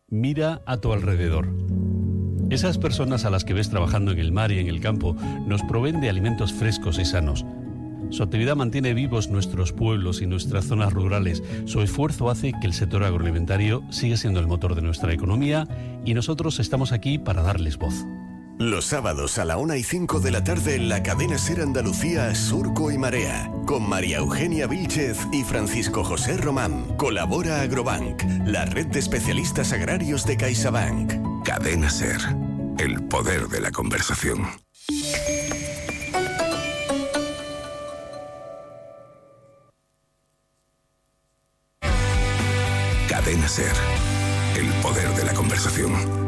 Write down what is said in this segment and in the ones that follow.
Mira a tu alrededor. Esas personas a las que ves trabajando en el mar y en el campo nos proveen de alimentos frescos y sanos. Su actividad mantiene vivos nuestros pueblos y nuestras zonas rurales. Su esfuerzo hace que el sector agroalimentario siga siendo el motor de nuestra economía y nosotros estamos aquí para darles voz. Los sábados a la 1:05 de la tarde en la cadena SER Andalucía, Surco y Marea, con María Eugenia Vílchez y Francisco José Román. Colabora Agrobank, la red de especialistas agrarios de CaixaBank. Cadena SER, el poder de la conversación. Cadena SER, el poder de la conversación.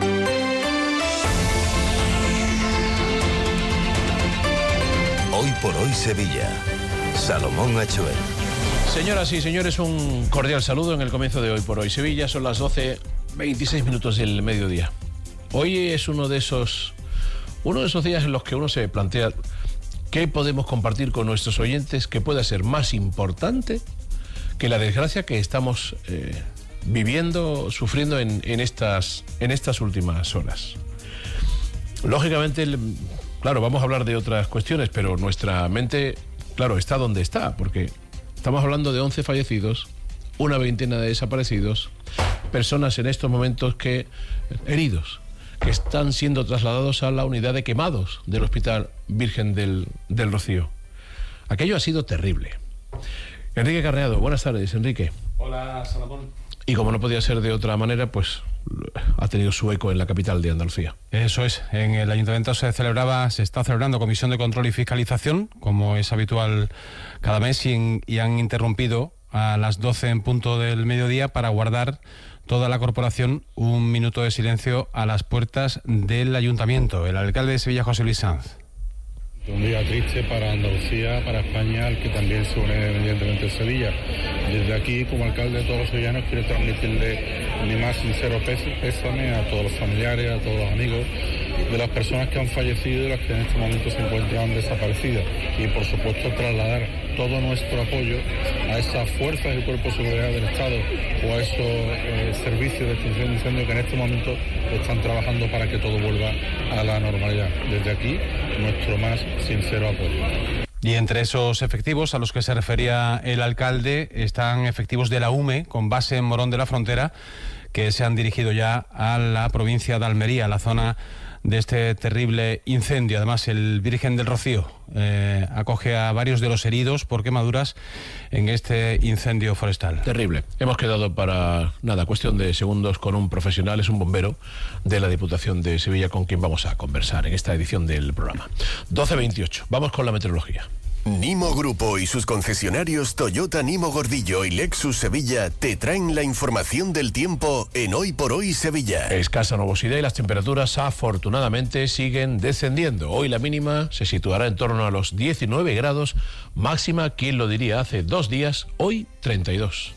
Hoy por hoy Sevilla. Salomón Achuel. Señoras y señores, un cordial saludo en el comienzo de Hoy por hoy Sevilla. Son las 12:26 del mediodía. Hoy es uno de esos días en los que uno se plantea qué podemos compartir con nuestros oyentes que pueda ser más importante que la desgracia que estamos sufriendo en estas últimas horas. Lógicamente, claro, vamos a hablar de otras cuestiones, pero nuestra mente, claro, está donde está, porque estamos hablando de 11 fallecidos, una veintena de desaparecidos, personas en estos momentos heridos, que están siendo trasladados a la unidad de quemados del Hospital Virgen del Rocío. Aquello ha sido terrible. Enrique Carneado, buenas tardes, Enrique. Hola, Salomón. Y como no podía ser de otra manera, pues ha tenido su eco en la capital de Andalucía. Eso es, en el Ayuntamiento se está celebrando Comisión de Control y Fiscalización, como es habitual cada mes, y han interrumpido a las 12 en punto del mediodía para guardar toda la corporación un minuto de silencio a las puertas del Ayuntamiento. El alcalde de Sevilla, José Luis Sanz. Un día triste para Andalucía, para España, al que también se une evidentemente Sevilla. Desde aquí, como alcalde de todos los sevillanos, quiero transmitirle mi más sincero pésame a todos los familiares, a todos los amigos de las personas que han fallecido y las que en este momento se encuentran desaparecidas. Y por supuesto trasladar todo nuestro apoyo a esas fuerzas y cuerpos de seguridad del Estado o a esos servicios de extinción de incendios que en este momento están trabajando para que todo vuelva a la normalidad. Desde aquí, nuestro más sincero apoyo. Y entre esos efectivos a los que se refería el alcalde están efectivos de la UME con base en Morón de la Frontera, que se han dirigido ya a la provincia de Almería, a la zona de este terrible incendio. Además, el Virgen del Rocío acoge a varios de los heridos por quemaduras en este incendio forestal. Terrible. Hemos quedado para cuestión de segundos con un profesional, es un bombero de la Diputación de Sevilla, con quien vamos a conversar en esta edición del programa. 12:28. Vamos con la meteorología. Nimo Grupo y sus concesionarios Toyota Nimo Gordillo y Lexus Sevilla te traen la información del tiempo en Hoy por Hoy Sevilla. Escasa nubosidad y las temperaturas afortunadamente siguen descendiendo. Hoy la mínima se situará en torno a los 19 grados, máxima, ¿quién lo diría? Hace 2 días, hoy 32.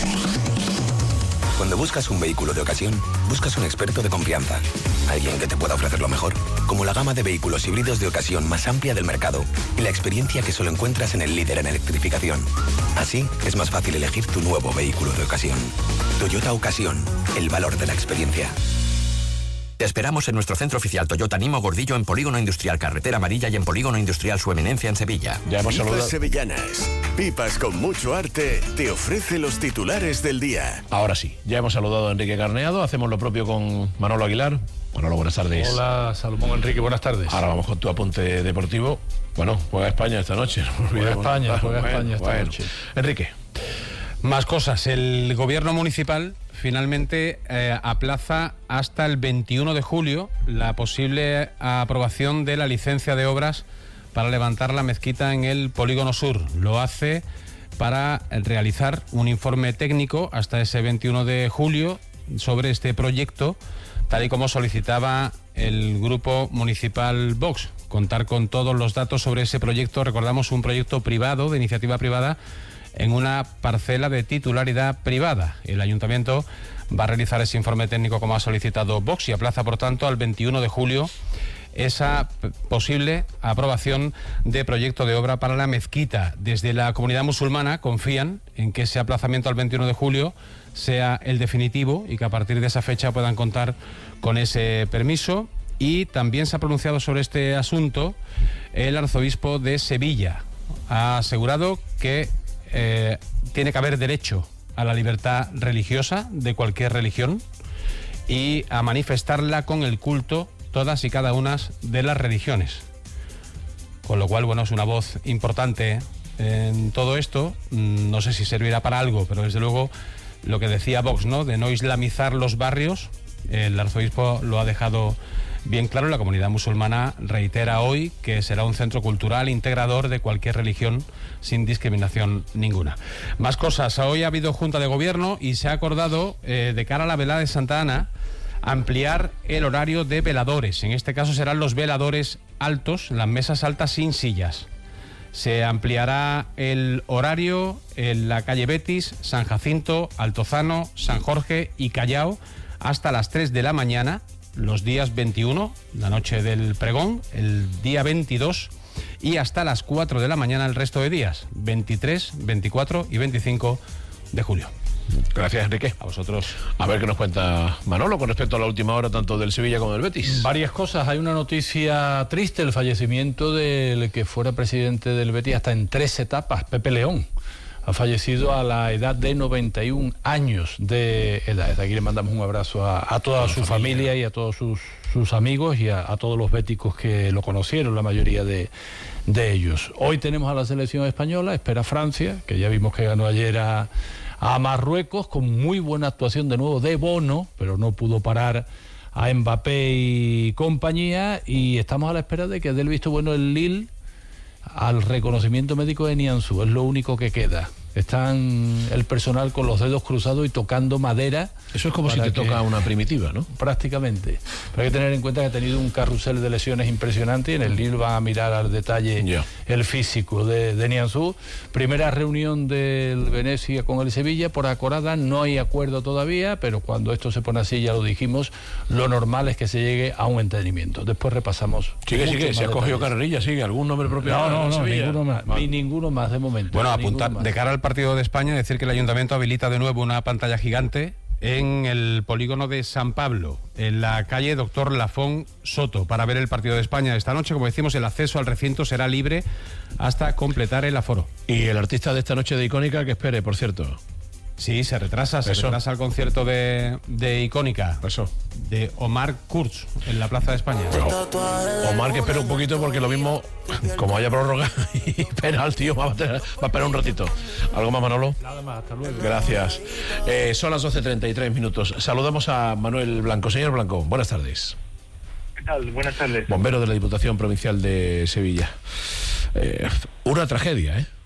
Cuando buscas un vehículo de ocasión, buscas un experto de confianza. Alguien que te pueda ofrecer lo mejor, como la gama de vehículos híbridos de ocasión más amplia del mercado y la experiencia que solo encuentras en el líder en electrificación. Así, es más fácil elegir tu nuevo vehículo de ocasión. Toyota Ocasión, el valor de la experiencia. Te esperamos en nuestro centro oficial Toyota Nimo Gordillo en Polígono Industrial Carretera Amarilla y en Polígono Industrial Su Eminencia en Sevilla. Ya hemos saludado. Pipas sevillanas, pipas con mucho arte, te ofrece los titulares del día. Ahora sí, ya hemos saludado a Enrique Carneado, hacemos lo propio con Manolo Aguilar. Manolo, buenas tardes. Hola, Salomón, Enrique, buenas tardes. Ahora vamos con tu apunte deportivo. Bueno, juega España esta noche. Juega España esta noche. Enrique. Más cosas. El gobierno municipal finalmente aplaza hasta el 21 de julio la posible aprobación de la licencia de obras para levantar la mezquita en el Polígono Sur. Lo hace para realizar un informe técnico hasta ese 21 de julio sobre este proyecto, tal y como solicitaba el grupo municipal Vox. Contar con todos los datos sobre ese proyecto. Recordamos, un proyecto privado, de iniciativa privada, en una parcela de titularidad privada. El ayuntamiento va a realizar ese informe técnico como ha solicitado Vox y aplaza, por tanto, al 21 de julio esa posible aprobación de proyecto de obra para la mezquita. Desde la comunidad musulmana confían en que ese aplazamiento al 21 de julio sea el definitivo y que a partir de esa fecha puedan contar con ese permiso. Y también se ha pronunciado sobre este asunto el arzobispo de Sevilla. Ha asegurado que tiene que haber derecho a la libertad religiosa de cualquier religión y a manifestarla con el culto todas y cada una de las religiones. Con lo cual, bueno, es una voz importante en todo esto. No sé si servirá para algo, pero desde luego lo que decía Vox, ¿no?, de no islamizar los barrios, el arzobispo lo ha dejado bien claro. La comunidad musulmana reitera hoy que será un centro cultural integrador de cualquier religión sin discriminación ninguna. Más cosas. Hoy ha habido Junta de Gobierno y se ha acordado, de cara a la velada de Santa Ana, ampliar el horario de veladores. En este caso serán los veladores altos, las mesas altas sin sillas. Se ampliará el horario en la calle Betis, San Jacinto, Altozano, San Jorge y Callao hasta las 3 de la mañana, los días 21, la noche del pregón, el día 22, y hasta las 4 de la mañana el resto de días, 23, 24 y 25 de julio. Gracias, Enrique. A vosotros. A ver qué nos cuenta Manolo con respecto a la última hora, tanto del Sevilla como del Betis. Varias cosas. Hay una noticia triste, el fallecimiento del que fuera presidente del Betis hasta en 3 etapas, Pepe León. Ha fallecido a la edad de 91 años de edad. Desde aquí le mandamos un abrazo a toda su familia y a todos sus amigos y a todos los béticos que lo conocieron, la mayoría de ellos. Hoy tenemos a la selección española, espera Francia, que ya vimos que ganó ayer a Marruecos, con muy buena actuación de nuevo de Bono, pero no pudo parar a Mbappé y compañía, y estamos a la espera de que dé el visto bueno el Lille al reconocimiento médico de Nianzú. Es lo único que queda. Están el personal con los dedos cruzados y tocando madera. Eso es como si te toca una primitiva, ¿no? Prácticamente. Pero hay que tener en cuenta que ha tenido un carrusel de lesiones impresionante y en el Lille van a mirar al detalle el físico de Nianzú. Primera reunión del Venecia con el Sevilla por acordada. No hay acuerdo todavía, pero cuando esto se pone así, ya lo dijimos, lo normal es que se llegue a un entendimiento. Después repasamos. Sigue. Se ha cogido carrerilla, sigue. ¿Algún nombre propio? No, ninguno más. Ni ninguno más de momento. Bueno, apuntar de cara al partido de España, decir que el Ayuntamiento habilita de nuevo una pantalla gigante en el polígono de San Pablo, en la calle Doctor Lafón Soto, para ver el partido de España esta noche. Como decimos, el acceso al recinto será libre hasta completar el aforo. Y el artista de esta noche de Icónica, que espere, por cierto. Sí, se retrasa el concierto de Icónica. Eso. De Omar Kurz, en la Plaza de España. Pero Omar, que espera un poquito, porque lo mismo, como haya prórroga y penalti, va a esperar un ratito. ¿Algo más, Manolo? Nada más, hasta luego. Gracias. Son las 12:33 minutos. Saludamos a Manuel Blanco. Señor Blanco, buenas tardes. ¿Qué tal? Buenas tardes. Bombero de la Diputación Provincial de Sevilla. Una tragedia, ¿eh?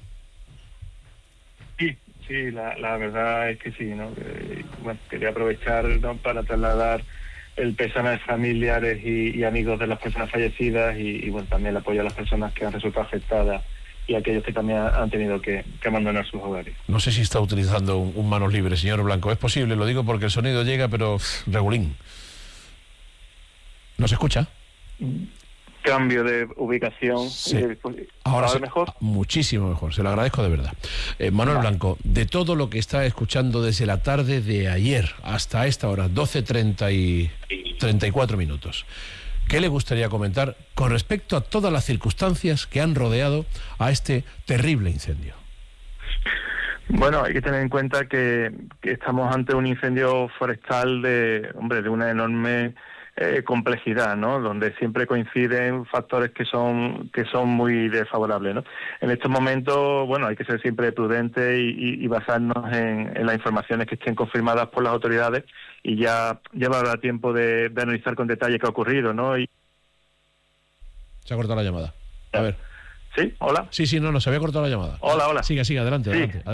Sí, la verdad es que sí, ¿no? Bueno, quería aprovechar, ¿no?, para trasladar el pésame a familiares y amigos de las personas fallecidas y bueno, también el apoyo a las personas que han resultado afectadas y a aquellos que también han tenido que abandonar sus hogares. No sé si está utilizando un manos libres, señor Blanco. Es posible, lo digo porque el sonido llega, pero regulín. ¿No se escucha? Cambio de ubicación. Sí. Ahora mejor. Muchísimo mejor, se lo agradezco de verdad. Manuel Blanco, de todo lo que está escuchando desde la tarde de ayer hasta esta hora, 12:30 y 34 minutos, ¿qué le gustaría comentar con respecto a todas las circunstancias que han rodeado a este terrible incendio? Bueno, hay que tener en cuenta que estamos ante un incendio forestal de una enorme complejidad, ¿no? Donde siempre coinciden factores que son muy desfavorables, ¿no? En estos momentos, bueno, hay que ser siempre prudentes y basarnos en las informaciones que estén confirmadas por las autoridades, y ya habrá tiempo de analizar con detalle qué ha ocurrido, ¿no? Se ha cortado la llamada. A ver. ¿Sí? ¿Hola? Sí, no, se había cortado la llamada. Hola. Siga, adelante.